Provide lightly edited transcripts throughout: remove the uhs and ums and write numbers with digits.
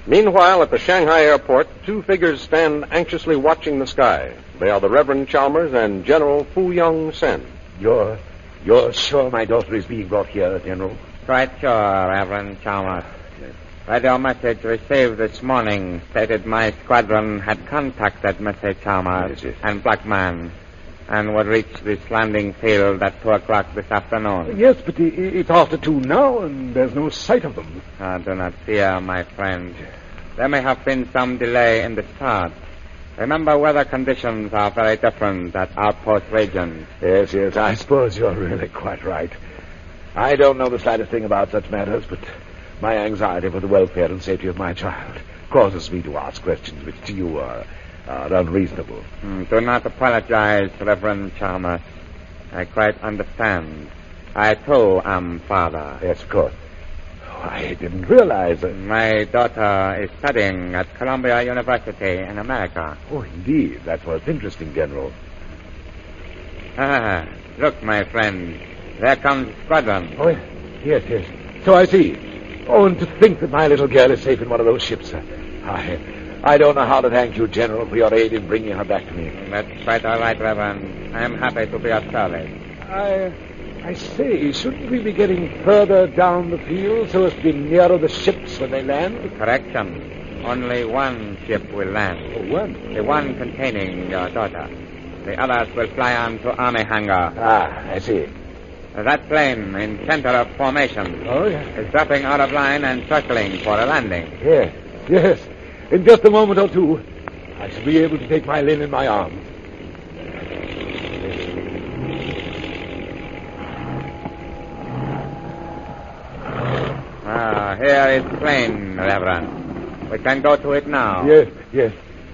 Meanwhile, at the Shanghai airport, two figures stand anxiously watching the sky. They are the Reverend Chalmers and General Fu Young Sen. You're sure my daughter is being brought here, General? Quite sure, Reverend Chalmers. Radio message received this morning stated my squadron had contacted Mr. Chalmers and Blackman and would reach this landing field at 2 o'clock this afternoon. Yes, but it's after 2 now, and there's no sight of them. Do not fear, my friend. There may have been some delay in the start. Remember, weather conditions are very different at outpost regions. Yes, I suppose you're really quite right. I don't know the slightest thing about such matters, but my anxiety for the welfare and safety of my child causes me to ask questions which to you are unreasonable. Do not apologize, Reverend Chalmers. I quite understand. I, too, am father. Yes, of course. I didn't realize that. My daughter is studying at Columbia University in America. Oh, indeed. That's what's interesting, General. Look, my friend. There comes the squadron. Oh, yes. So I see. Oh, and to think that my little girl is safe in one of those ships. I don't know how to thank you, General, for your aid in bringing her back to me. That's quite all right, Reverend. I am happy to be of service. I say, shouldn't we be getting further down the field so as to be nearer the ships when they land? Correction. Only one ship will land. Oh, one? The one containing your daughter. The others will fly on to Army hangar. I see. That plane in center of formation is dropping out of line and circling for a landing. Yes. In just a moment or two, I shall be able to take my Lynn in my arms. Here is the plane, Reverend. We can go to it now. Yes.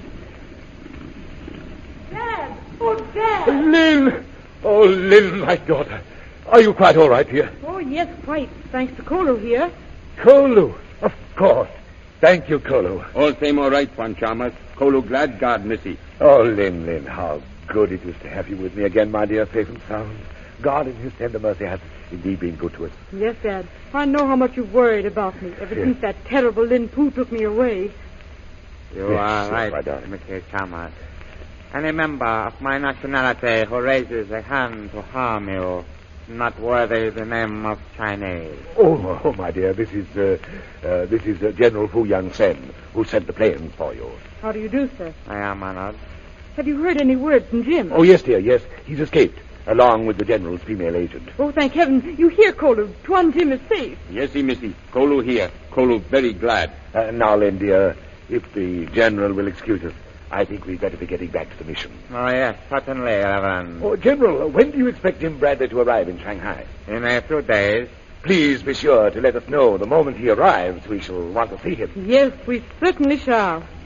Dad! Oh, Dad! Lynn! Oh, Lynn, my daughter. Are you quite all right here? Oh, yes, quite. Thanks to Kolu here. Kolu? Of course. Thank you, Kolu. All same all right, Juan Chalmers. Kolu glad God, missy. Oh, Lynn, how good it is to have you with me again, my dear, safe and sound. God in his tender mercy has indeed been good to us. Yes, Dad. I know how much you've worried about me ever since that terrible Lin Poo took me away. You are right, Mr. Chalmers. Any member of my nationality who raises a hand to harm you, not worthy the name of Chinese. Oh, my dear, this is General Fu Young Sen, who sent the plane for you. How do you do, sir? I am honored. Have you heard any word from Jim? Oh, yes, dear, yes. He's escaped, along with the General's female agent. Oh, thank heaven. You hear, Kolu. Tuan Jim is safe. Yes, missy. Kolu here. Kolu very glad. Now, Lynn, dear, if the General will excuse us, I think we'd better be getting back to the mission. Oh, yes, certainly, Reverend. Oh, General, when do you expect Jim Bradley to arrive in Shanghai? In a few days. Please be sure to let us know the moment he arrives. We shall want to see him. Yes, we certainly shall.